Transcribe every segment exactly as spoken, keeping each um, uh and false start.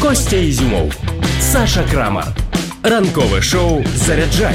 Костя Ізюмов, Саша Крамар. Ранкове шоу «Заряджай»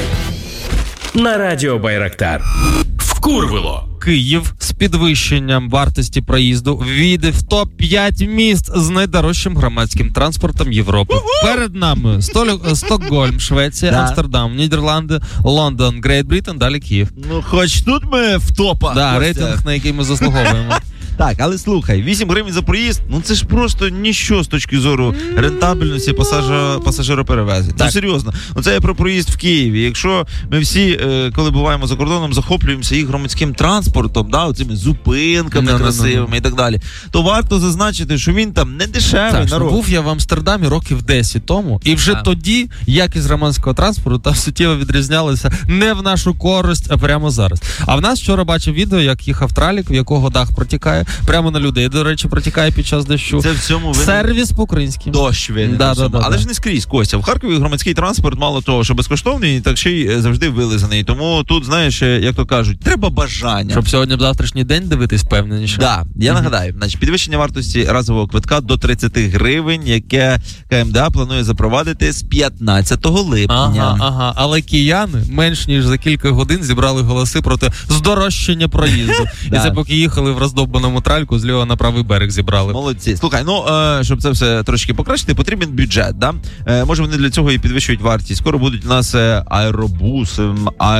на радіо Байрактар. Вкурвило. Київ з підвищенням вартості проїзду ввійде в топ п'ять міст з найдорожчим громадським транспортом Європи. У-у! Перед нами Столь... Стокгольм, Швеція, да. Амстердам, Нідерланди, Лондон, Грейт Британ, далі Київ. Ну, хоч тут ми в топах. Да, рейтинг, на який ми заслуговуємо. Так, але слухай, вісім гривень за проїзд, ну це ж просто ніщо з точки зору рентабельності пасажа, пасажироперевезень. Ну серйозно, оце я про проїзд в Києві. Якщо ми всі, е, коли буваємо за кордоном, захоплюємося їх громадським транспортом, да, оцими зупинками no, красивими no, no, no. і так далі, то варто зазначити, що він там не дешевий. Так, народ. Був я в Амстердамі років десять тому, і вже yeah. тоді якість громадського транспорту там суттєво відрізнялася не в нашу користь, а прямо зараз. А в нас вчора бачив відео, як їхав тралік, в якого дах протікає. Прямо на людей, до речі, протікає під час дощу. Це в цьому винен... Сервіс по-українськи. Дощ винен. Да, да, да, Але да. ж не скрізь, Костя. В Харкові громадський транспорт мало того, що безкоштовний, так ще й завжди вилизаний. Тому тут, знаєш, як то кажуть, треба бажання. Щоб сьогодні в завтрашній день дивитись впевненіше. Так, да, я mm-hmm. нагадаю, значить, підвищення вартості разового квитка до тридцять гривень, яке КМДА планує запровадити з п'ятнадцятого липня. Ага, ага. Але кияни менш ніж за кілька годин зібрали голоси проти здорожчання проїзду. І це поки їхали в роздовбаному тральку з лівого на правий берег зібрали. Молодці. Слухай, ну, е, щоб це все трошки покращити, потрібен бюджет, да? Е, може, вони для цього і підвищують вартість. Скоро будуть у нас е, аеробуси,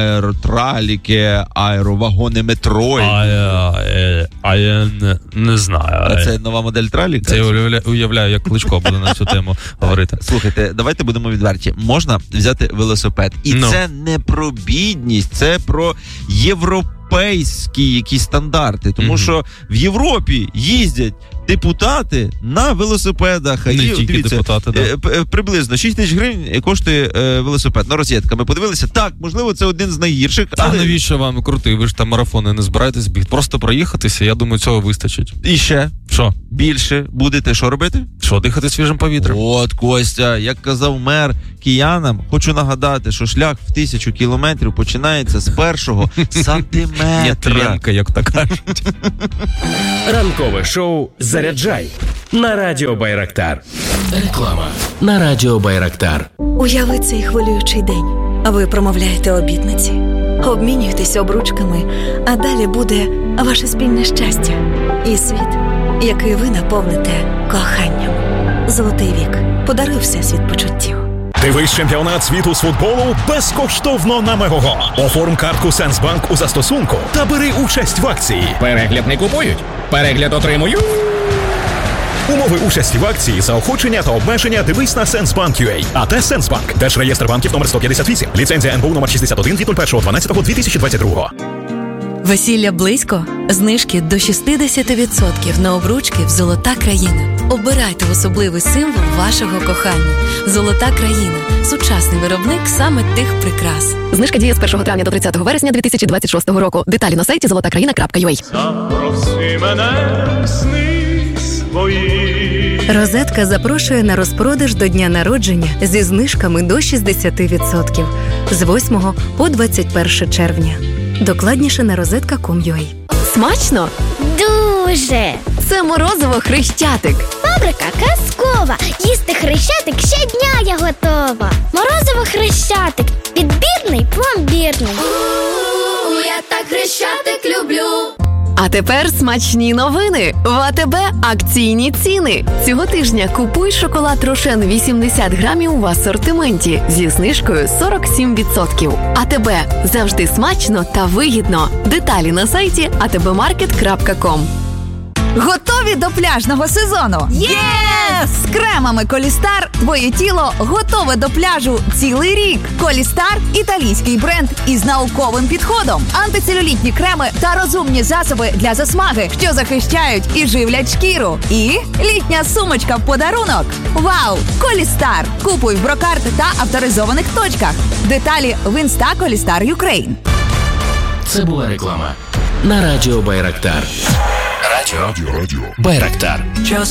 аеротраліки, аеровагони метро. А, а, а я не, не знаю. А це нова модель траліка? Це я уявляю, уявляю, як Кличко буде на цю тему говорити. Слухайте, давайте будемо відверті. Можна взяти велосипед. І no. це не про бідність, це про європейську європейські якісь стандарти, тому mm-hmm. що в Європі їздять депутати на велосипедах. Не і, тільки дивіться, депутати, да. е, приблизно шість тисяч гривень коштує е, велосипед. На розетка. Ми подивилися, так, можливо, це один з найгірших. А але... навіщо вам крутий? Ви ж там марафони не збираєтесь бігти. Просто проїхатися, я думаю, цього вистачить. І ще? Що? Більше будете що робити? Що, дихати свіжим повітрям? От, Костя, як казав мер киянам, хочу нагадати, що шлях в тисячу кілометрів починається з першого сантиметра. Ні, тренка, як так кажуть. Ранкове шоу «Заряджай» на радіо Байрактар. Реклама на радіо Байрактар. Уяви цей хвилюючий день. Ви промовляєте обітниці, обмінюєтесь обручками, а далі буде ваше спільне щастя і світ, який ви наповните коханням. Золотий вік. Подаруй всесвіт почуттів. Дивись чемпіонат світу з футболу безкоштовно на Мегого. Оформ картку Сенсбанк у застосунку та бери участь в акції. Перегляд не купують, перегляд отримую. Умови участі в акції, заохочення та обмеження дивись на Сенсбанк.ua. АТ Сенсбанк. Держреєстр банків номер сто п'ятдесят вісім. Ліцензія ен бе у номер шістдесят один від першого дванадцятого дві тисячі двадцять другого. Весілля близько? Знижки до шістдесят відсотків на обручки в «Золота країна». Обирайте особливий символ вашого кохання. «Золота країна» – сучасний виробник саме тих прикрас. Знижка діє з першого травня до тридцятого вересня дві тисячі двадцять шостого року. Деталі на сайті золота країна крапка ю а. Запроси мене в сни свої. Розетка запрошує на розпродаж до дня народження зі знижками до шістдесят відсотків з восьмого по двадцять перше червня. Докладніше на розетка крапка ком крапка ю а. Смачно? Дуже! Це морозиво Хрещатик. Фабрика казкова. Їсти Хрещатик щодня я готова. Морозиво Хрещатик. Підбірний, пломбірний. У-у-у, я так Хрещатик люблю. А тепер смачні новини. В АТБ акційні ціни. Цього тижня купуй шоколад Рошен вісімдесят грамів в асортименті зі знижкою сорок сім відсотків. АТБ. Завжди смачно та вигідно. Деталі на сайті а те бе маркет крапка ком. Готові до пляжного сезону? Єс! З кремами Колістар твоє тіло готове до пляжу цілий рік. Колістар – італійський бренд із науковим підходом. Антицелюлітні креми та розумні засоби для засмаги, що захищають і живлять шкіру. І літня сумочка в подарунок. Вау! Колістар! Купуй в Брокарт та авторизованих точках. Деталі в інста Колістар Юкрейн. Це була реклама на радіо Байрактар. Радіо, радіо, радіо. Байрактар.